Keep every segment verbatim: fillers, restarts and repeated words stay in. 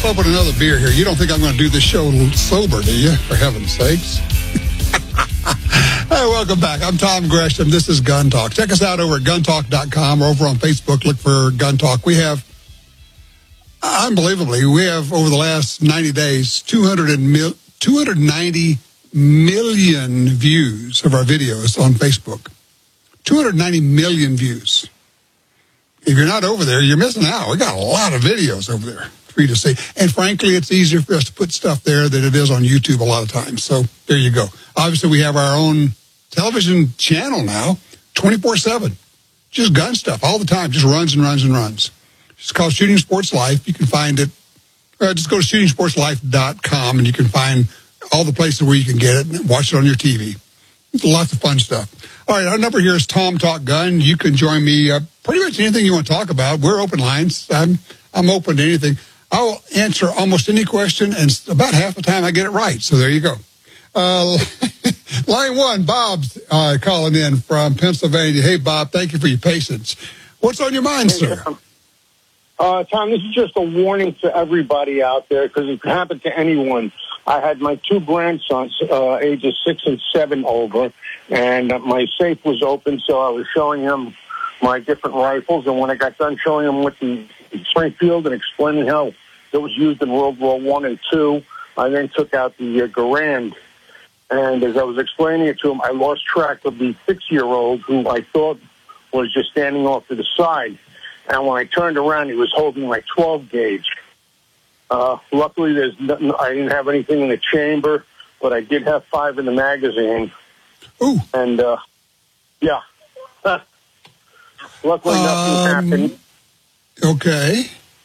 open another beer here. You don't think I'm going to do this show sober, do you? For heaven's sakes. Hey, welcome back. I'm Tom Gresham. This is Gun Talk. Check us out over at gun talk dot com or over on Facebook. Look for Gun Talk. We have, unbelievably, we have over the last ninety days, two hundred ninety million views of our videos on Facebook. two hundred ninety million views. If you're not over there, you're missing out. We got a lot of videos over there for you to see. And frankly, it's easier for us to put stuff there than it is on YouTube a lot of times. So there you go. Obviously, we have our own television channel now, twenty-four seven. Just gun stuff all the time. Just runs and runs and runs. It's called Shooting Sports Life. You can find it. Uh, just go to shooting sports life dot com and you can find all the places where you can get it and watch it on your T V. It's lots of fun stuff. All right, our number here is Tom Talk Gun. You can join me uh, pretty much anything you want to talk about. We're open lines. I'm I'm open to anything. I'll answer almost any question, and about half the time I get it right. So there you go. Uh, line one, Bob's uh, calling in from Pennsylvania. Hey, Bob, thank you for your patience. What's on your mind, sir? Uh, Tom, this is just a warning to everybody out there because it could happen to anyone. I had my two grandsons, uh, ages six and seven, over, and uh, my safe was open, so I was showing them my different rifles. And when I got done showing them with the Springfield and explaining how it was used in World War One and Two, I then took out the uh, Garand. And as I was explaining it to him, I lost track of the six-year-old who I thought was just standing off to the side. And when I turned around, he was holding my twelve gauge. Uh, luckily, there's nothing, I didn't have anything in the chamber, but I did have five in the magazine. Ooh. And, uh, yeah. Luckily, nothing um, happened. Okay.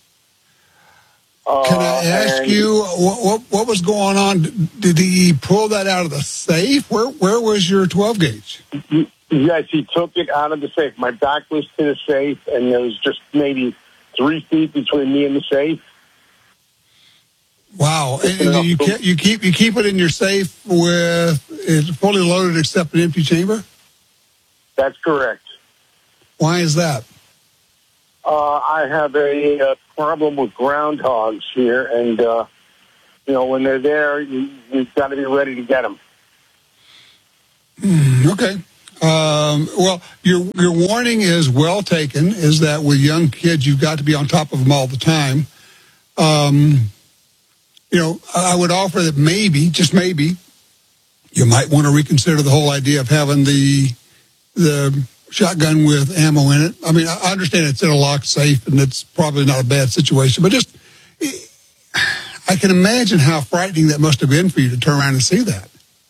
Uh, Can I ask you what, what what was going on? Did he pull that out of the safe? Where where was your twelve gauge? Yes, he took it out of the safe. My back was to the safe, and there was just maybe three feet between me and the safe. Wow! And, and you keep you keep you keep it in your safe with it's fully loaded except an empty chamber? That's correct. Why is that? Uh, I have a, a problem with groundhogs here, and uh, you know when they're there, you, you've got to be ready to get them. Mm, okay. Um, well, your your warning is well taken. Is that with young kids, you've got to be on top of them all the time. Um, you know, I would offer that maybe, just maybe, you might want to reconsider the whole idea of having the the shotgun with ammo in it. I mean, I understand it's in a locked safe, and it's probably not a bad situation, but just I can imagine how frightening that must have been for you to turn around and see that.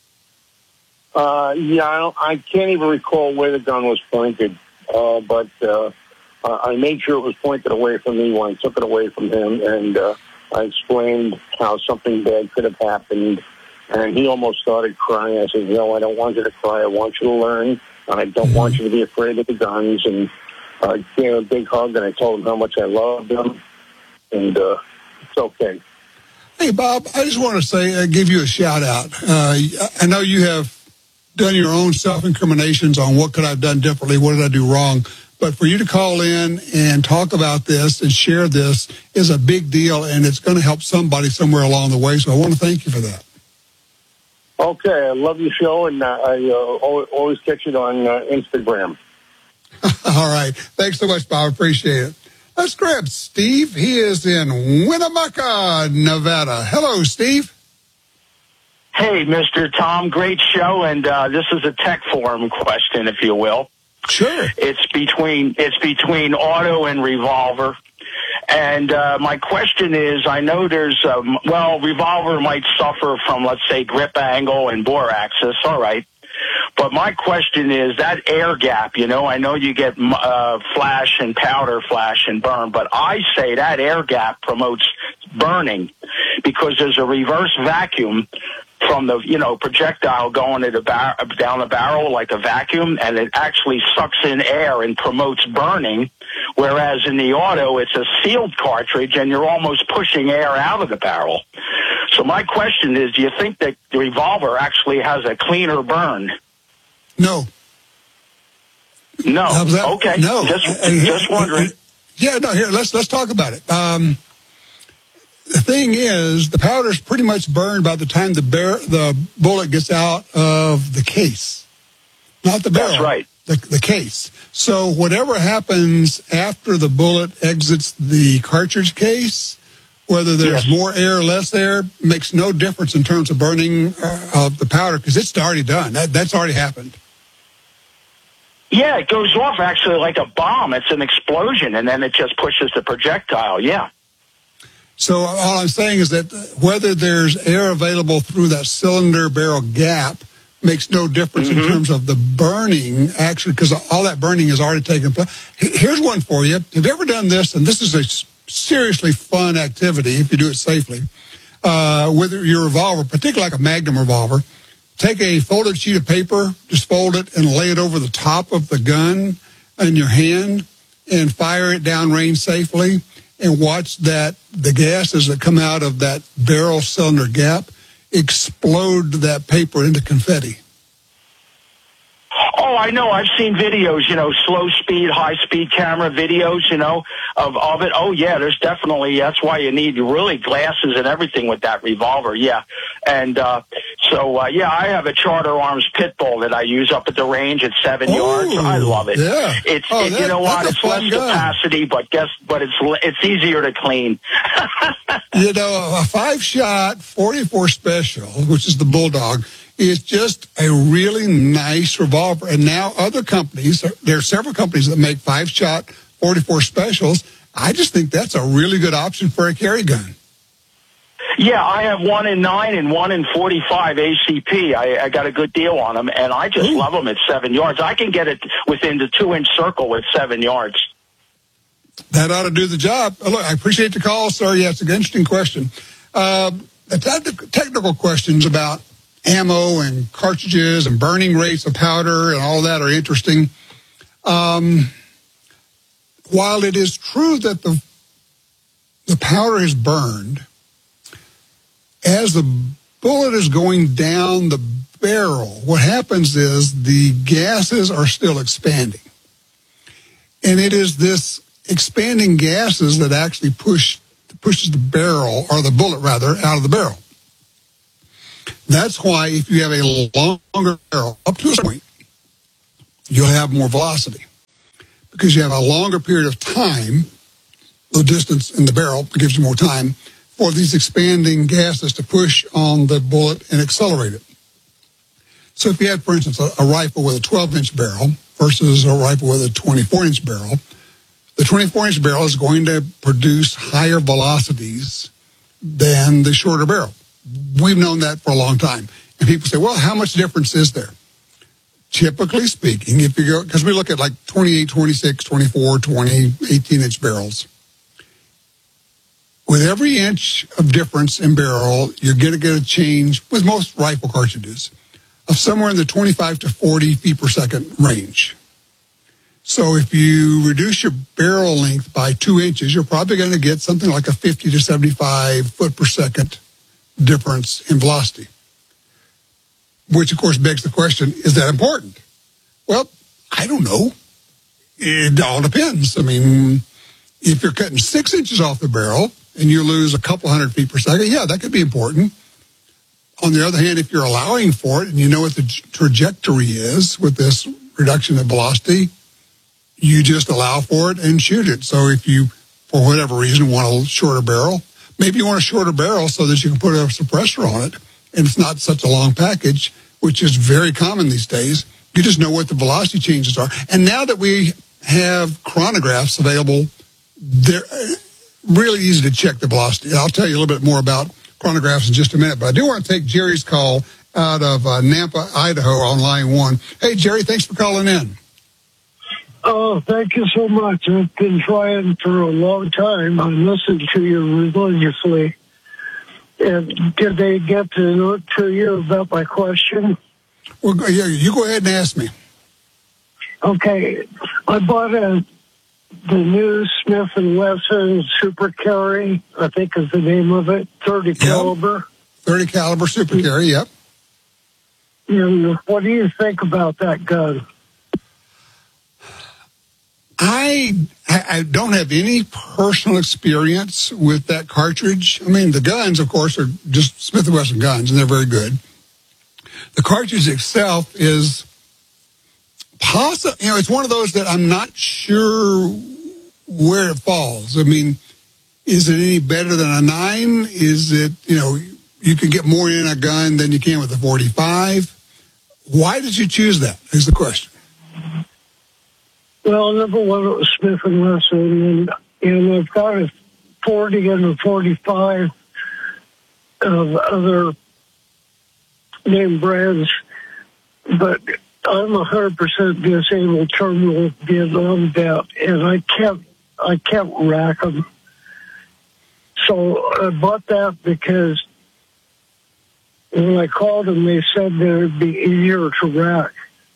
Uh, yeah, I, don't, I can't even recall where the gun was pointed, uh, but uh, I made sure it was pointed away from me when I took it away from him, and uh, I explained how something bad could have happened, and he almost started crying. I said, no, I don't want you to cry. I want you to learn, and I don't mm-hmm. want you to be afraid of the guns. And I uh, gave him a big hug, and I told him how much I loved him, and uh, it's okay. Hey, Bob, I just want to say, uh, give you a shout out. Uh, I know you have done your own self-incriminations on what could I have done differently, what did I do wrong. But for you to call in and talk about this and share this is a big deal, and it's going to help somebody somewhere along the way. So I want to thank you for that. Okay, I love your show, and uh, I uh, always catch it on uh, Instagram. All right. Thanks so much, Bob. Appreciate it. Let's grab Steve. He is in Winnemucca, Nevada. Hello, Steve. Hey, Mister Tom, great show, and uh, this is a tech forum question, if you will. Sure. It's between it's between auto and revolver, and uh, my question is: I know there's um, well, revolver might suffer from, let's say, grip angle and bore axis. All right, but my question is that air gap. You know, I know you get uh, flash and powder, flash and burn, but I say that air gap promotes burning because there's a reverse vacuum from the, you know, projectile going to the bar- down the barrel like a vacuum, and it actually sucks in air and promotes burning, whereas in the auto, it's a sealed cartridge, and you're almost pushing air out of the barrel. So my question is, do you think that the revolver actually has a cleaner burn? No. No. Okay. No. Just, uh, just wondering. Uh, yeah, no, here, let's let's talk about it. Um, the thing is, the powder's pretty much burned by the time the bear, the bullet gets out of the case. Not the barrel. That's right. The, the case. So whatever happens after the bullet exits the cartridge case, whether there's Yes. more air or less air, makes no difference in terms of burning uh, of the powder, because it's already done. That, that's already happened. Yeah, it goes off actually like a bomb. It's an explosion, and then it just pushes the projectile. Yeah. So all I'm saying is that whether there's air available through that cylinder barrel gap makes no difference mm-hmm. in terms of the burning, actually, because all that burning has already taken place. Here's one for you. Have you ever done this? And this is a seriously fun activity if you do it safely. Uh, with your revolver, particularly like a Magnum revolver, take a folded sheet of paper, just fold it and lay it over the top of the gun in your hand and fire it downrange safely, and watch that the gases that come out of that barrel cylinder gap explode that paper into confetti. Oh, I know. I've seen videos, you know, slow speed, high speed camera videos, you know, of, of it. Oh, yeah, there's definitely, that's why you need really glasses and everything with that revolver. Yeah. And, uh, so, uh, yeah, I have a Charter Arms pit bull that I use up at the range at seven oh, yards. I love it. Yeah. It's, oh, it, that, you know what? It's less gun. capacity, but guess, but it's, it's easier to clean. You know, a five shot forty-four special, which is the Bulldog, is just a really nice revolver. And now other companies, there are several companies that make five shot forty-four specials. I just think that's a really good option for a carry gun. Yeah, I have one in nine and one in forty-five A C P. I, I got a good deal on them, and I just Ooh. love them at seven yards. I can get it within the two-inch circle with seven yards. That ought to do the job. Look, I appreciate the call, sir. Yeah, it's an interesting question. Uh, the te- technical questions about ammo and cartridges and burning rates of powder and all that are interesting. Um, while it is true that the the powder is burned, as the bullet is going down the barrel, what happens is the gases are still expanding. And it is this expanding gases that actually push pushes the barrel, or the bullet rather, out of the barrel. That's why if you have a longer barrel, up to a point, you'll have more velocity. Because you have a longer period of time, the distance in the barrel gives you more time for these expanding gases to push on the bullet and accelerate it. So if you had, for instance, a, a rifle with a twelve-inch barrel versus a rifle with a twenty-four-inch barrel, the twenty-four-inch barrel is going to produce higher velocities than the shorter barrel. We've known that for a long time. And people say, well, how much difference is there? Typically speaking, if you go, because we look at like twenty-eight, twenty-six, twenty-four, twenty, eighteen-inch barrels. With every inch of difference in barrel, you're going to get a change, with most rifle cartridges, of somewhere in the twenty-five to forty feet per second range. So if you reduce your barrel length by two inches, you're probably going to get something like a fifty to seventy-five foot per second difference in velocity. Which, of course, begs the question, is that important? Well, I don't know. It all depends. I mean, if you're cutting six inches off the barrel and you lose a couple hundred feet per second, yeah, that could be important. On the other hand, if you're allowing for it and you know what the trajectory is with this reduction in velocity, you just allow for it and shoot it. So if you, for whatever reason, want a shorter barrel, maybe you want a shorter barrel so that you can put a suppressor on it and it's not such a long package, which is very common these days. You just know what the velocity changes are. And now that we have chronographs available, they're really easy to check the velocity. I'll tell you a little bit more about chronographs in just a minute, but I do want to take Jerry's call out of uh, Nampa, Idaho on line one. Hey, Jerry, thanks for calling in. Oh, thank you so much. I've been trying for a long time. I listened to you religiously. And did they get to, to you about my question? Well, yeah, you go ahead and ask me. Okay. I bought a, the new Smith and Wesson Super Carry, I think is the name of it, thirty yep. caliber. thirty caliber Super Carry, yep. And what do you think about that gun? I, I don't have any personal experience with that cartridge. I mean, the guns, of course, are just Smith and Wesson guns, and they're very good. The cartridge itself is possible. You know, it's one of those that I'm not sure where it falls. I mean, is it any better than a nine? Is it, you know, you can get more in a gun than you can with a forty-five? Why did you choose that, is the question. Well, number one, it was Smith and Wesson, and, and I've got a forty and a forty-five of other name brands, but I'm a hundred percent disabled terminal Vietnam vet, and I can't, I can't rack them. So I bought that because when I called them, they said that it'd be easier to rack.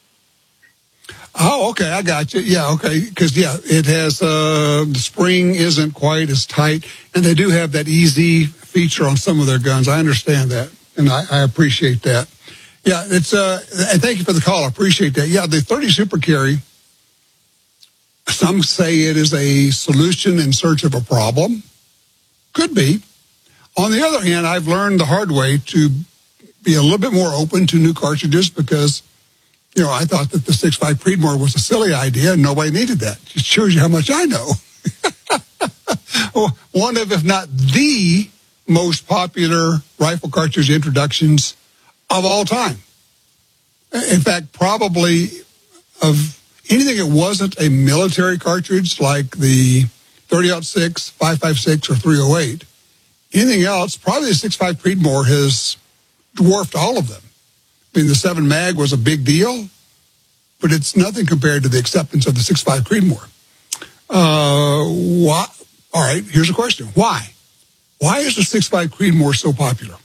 Oh, okay, I got you. Yeah, okay, because, yeah, it has, uh, the spring isn't quite as tight, and they do have that easy feature on some of their guns. I understand that, and I, I appreciate that. Yeah, it's, uh, and thank you for the call. I appreciate that. Yeah, the thirty Super Carry, some say it is a solution in search of a problem. Could be. On the other hand, I've learned the hard way to be a little bit more open to new cartridges because, you know, I thought that the six point five Creedmoor was a silly idea and nobody needed that. It shows you how much I know. One of, if not the most popular rifle cartridge introductions of all time. In fact, probably of anything that wasn't a military cartridge like the thirty aught six, five five six, or three oh eight, anything else, probably the six point five Creedmoor has dwarfed all of them. I mean, the seven mag was a big deal, but it's nothing compared to the acceptance of the six point five Creedmoor. Uh, why? All right, here's a question. Why? Why is the six point five Creedmoor so popular?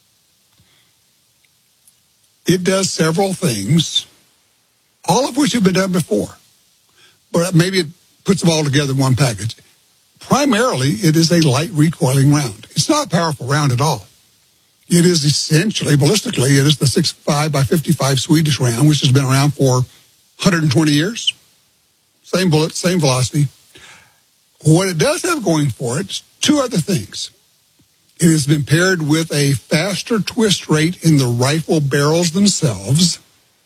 It does several things, all of which have been done before, but maybe it puts them all together in one package. Primarily, it is a light recoiling round. It's not a powerful round at all. It is essentially, ballistically, it is the six point five by fifty-five Swedish round, which has been around for one hundred twenty years. Same bullet, same velocity. What it does have going for it is two other things. It has been paired with a faster twist rate in the rifle barrels themselves,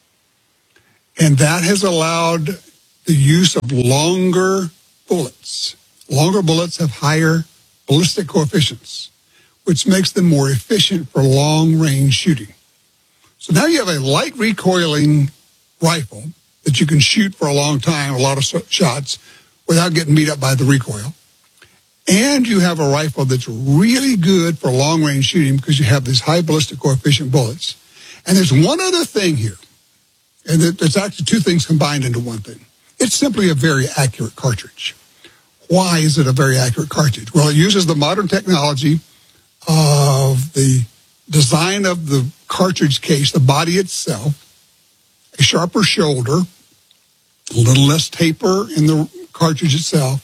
and that has allowed the use of longer bullets. Longer bullets have higher ballistic coefficients, which makes them more efficient for long-range shooting. So now you have a light recoiling rifle that you can shoot for a long time, a lot of shots, without getting beat up by the recoil. And you have a rifle that's really good for long-range shooting because you have these high ballistic coefficient bullets. And there's one other thing here, and it's actually two things combined into one thing. It's simply a very accurate cartridge. Why is it a very accurate cartridge? Well, it uses the modern technology of the design of the cartridge case, the body itself, a sharper shoulder, a little less taper in the cartridge itself.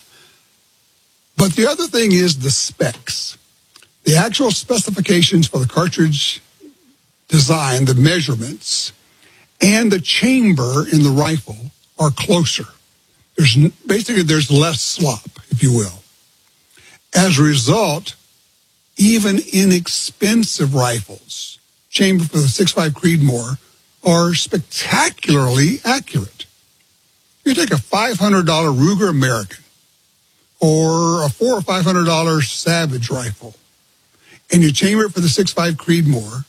But the other thing is the specs. The actual specifications for the cartridge design, the measurements, and the chamber in the rifle are closer. There's basically, there's less slop, if you will. As a result, even inexpensive rifles, chamber for the six point five Creedmoor, are spectacularly accurate. You take a five hundred dollars Ruger American or a four hundred dollars or five hundred dollars Savage rifle, and you chamber it for the six point five Creedmoor,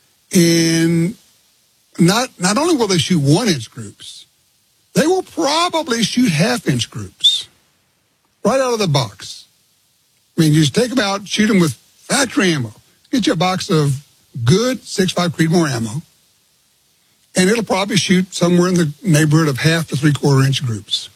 and not, not only will they shoot one-inch groups, they will probably shoot half-inch groups right out of the box. I mean, you just take them out, shoot them with factory ammo. Get you a box of good six point five Creedmoor ammo, and it'll probably shoot somewhere in the neighborhood of half to three-quarter inch groups.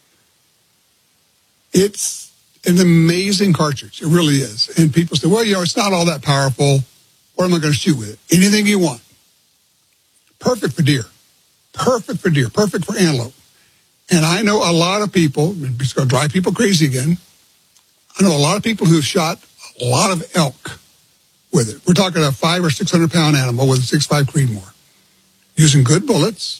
It's an amazing cartridge. It really is. And people say, well, you know, it's not all that powerful. What am I going to shoot with it? Anything you want. Perfect for deer. Perfect for deer. Perfect for antelope. And I know a lot of people, it's going to drive people crazy again, I know a lot of people who have shot a lot of elk with it. We're talking a five or six hundred pound animal with a six point five Creedmoor, using good bullets,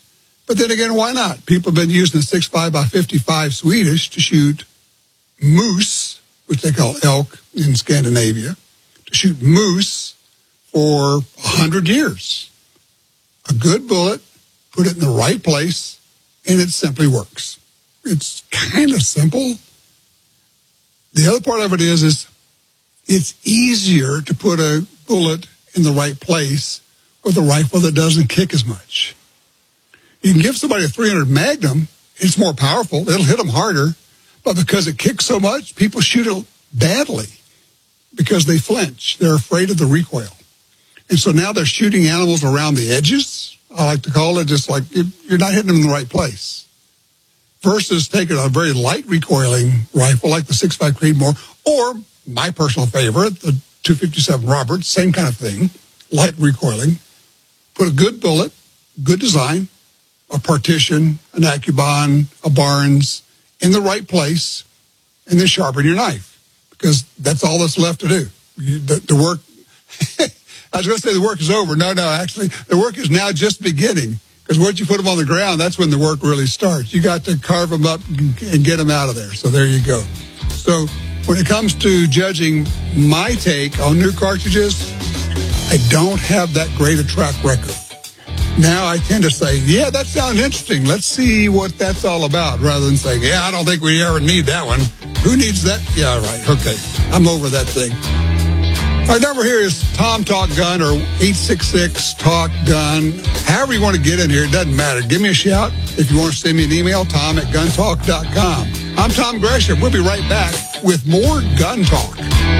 But then again, why not? People have been using the six five by fifty-five Swedish to shoot moose, which they call elk in Scandinavia, to shoot moose for a hundred years. A good bullet, put it in the right place, and it simply works. It's kind of simple. The other part of it is, is it's easier to put a bullet in the right place with a rifle that doesn't kick as much. You can give somebody a three hundred Magnum, it's more powerful, it'll hit them harder, but because it kicks so much, people shoot it badly because they flinch. They're afraid of the recoil. And so now they're shooting animals around the edges, I like to call it, just like you're not hitting them in the right place. Versus taking a very light recoiling rifle like the six five Creedmoor, or my personal favorite, the two fifty-seven Roberts, same kind of thing, light recoiling. Put a good bullet, good design, a partition, an Accubon, a Barnes, in the right place, and then sharpen your knife, because that's all that's left to do. You, the, the work, I was going to say the work is over. No, no, actually, the work is now just beginning, because once you put them on the ground, that's when the work really starts. You got to carve them up and get them out of there. So there you go. So when it comes to judging my take on new cartridges, I don't have that great a track record. Now I tend to say, yeah, that sounds interesting. Let's see what that's all about, rather than saying, yeah, I don't think we ever need that one. Who needs that? Yeah, right. Okay. I'm over that thing. Our number here is Tom Talk Gun, or eight six six talk gun. However you want to get in here, it doesn't matter. Give me a shout. If you want to send me an email, tom at gun talk dot com. I'm Tom Gresham. We'll be right back with more Gun Talk.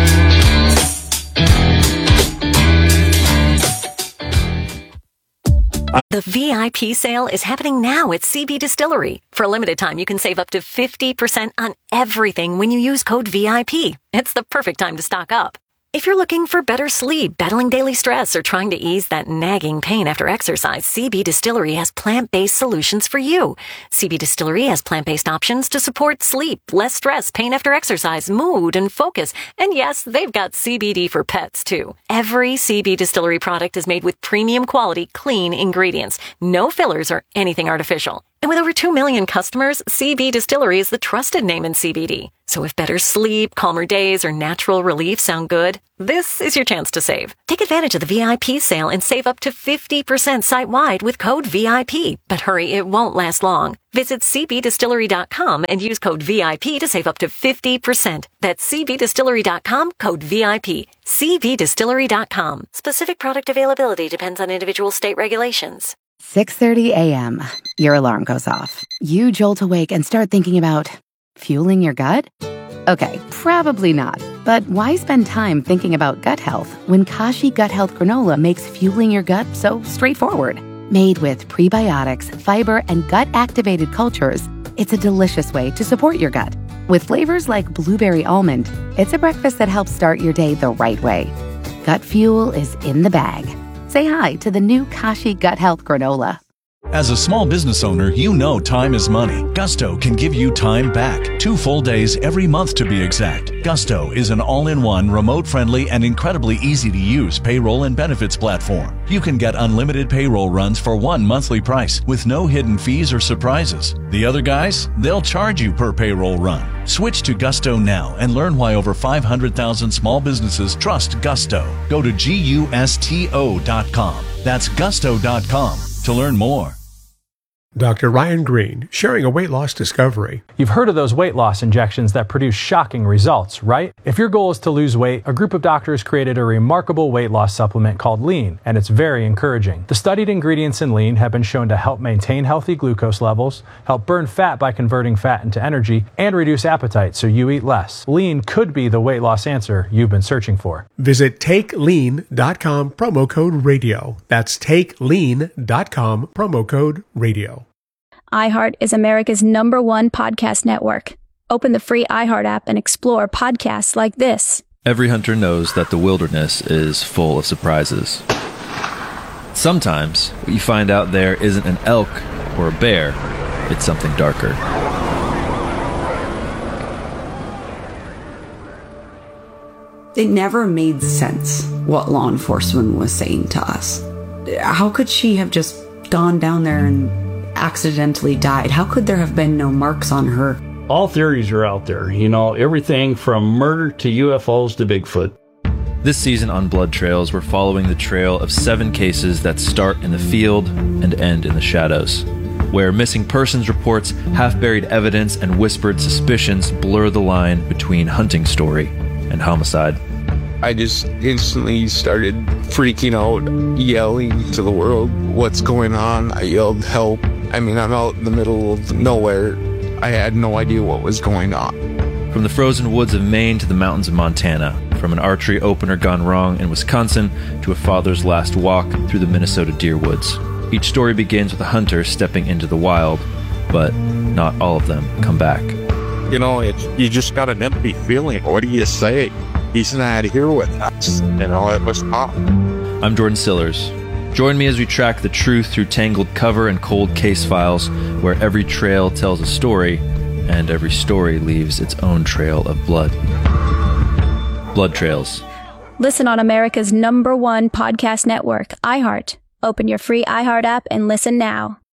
The V I P sale is happening now at C B Distillery. For a limited time, you can save up to fifty percent on everything when you use code V I P. It's the perfect time to stock up. If you're looking for better sleep, battling daily stress, or trying to ease that nagging pain after exercise, C B Distillery has plant-based solutions for you. C B Distillery has plant-based options to support sleep, less stress, pain after exercise, mood, and focus. And yes, they've got C B D for pets, too. Every C B Distillery product is made with premium quality, clean ingredients. No fillers or anything artificial. And with over two million customers, C B Distillery is the trusted name in C B D. So if better sleep, calmer days, or natural relief sound good, this is your chance to save. Take advantage of the V I P sale and save up to fifty percent site-wide with code V I P. But hurry, it won't last long. Visit c b distillery dot com and use code V I P to save up to fifty percent. That's c b distillery dot com, code V I P. c b distillery dot com. Specific product availability depends on individual state regulations. six thirty a.m. Your alarm goes off. You jolt awake and start thinking about fueling your gut? Okay, probably not. But why spend time thinking about gut health when Kashi Gut Health Granola makes fueling your gut so straightforward? Made with prebiotics, fiber, and gut-activated cultures, it's a delicious way to support your gut. With flavors like blueberry almond, it's a breakfast that helps start your day the right way. Gut fuel is in the bag. Say hi to the new Kashi Gut Health Granola. As a small business owner, you know time is money. Gusto can give you time back. Two full days every month to be exact. Gusto is an all-in-one, remote-friendly, and incredibly easy-to-use payroll and benefits platform. You can get unlimited payroll runs for one monthly price with no hidden fees or surprises. The other guys, they'll charge you per payroll run. Switch to Gusto now and learn why over five hundred thousand small businesses trust Gusto. Go to gusto dot com. That's gusto dot com to learn more. Doctor Ryan Green, sharing a weight loss discovery. You've heard of those weight loss injections that produce shocking results, right? If your goal is to lose weight, a group of doctors created a remarkable weight loss supplement called Lean, and it's very encouraging. The studied ingredients in Lean have been shown to help maintain healthy glucose levels, help burn fat by converting fat into energy, and reduce appetite so you eat less. Lean could be the weight loss answer you've been searching for. Visit take lean dot com, promo code radio. That's take lean dot com, promo code radio. iHeart is America's number one podcast network. Open the free iHeart app and explore podcasts like this. Every hunter knows that the wilderness is full of surprises. Sometimes what you find out there isn't an elk or a bear, it's something darker. It never made sense what law enforcement was saying to us. How could she have just gone down there and accidentally died? How could there have been no marks on her? All theories are out there, you know, everything from murder to U F Os to Bigfoot. This season on Blood Trails, we're following the trail of seven cases that start in the field and end in the shadows, where missing persons reports, half-buried evidence, and whispered suspicions blur the line between hunting story and homicide. I just instantly started freaking out, yelling to the world, "What's going on?" I yelled, "Help." I mean, I'm out in the middle of nowhere. I had no idea what was going on. From the frozen woods of Maine to the mountains of Montana, from an archery opener gone wrong in Wisconsin to a father's last walk through the Minnesota deer woods. Each story begins with a hunter stepping into the wild, but not all of them come back. You know, it's, you just got an empty feeling. What do you say? He's not here with us. You know, it was tough. I'm Jordan Sillers. Join me as we track the truth through tangled cover and cold case files, where every trail tells a story, and every story leaves its own trail of blood. Blood Trails. Listen on America's number one podcast network, iHeart. Open your free iHeart app and listen now.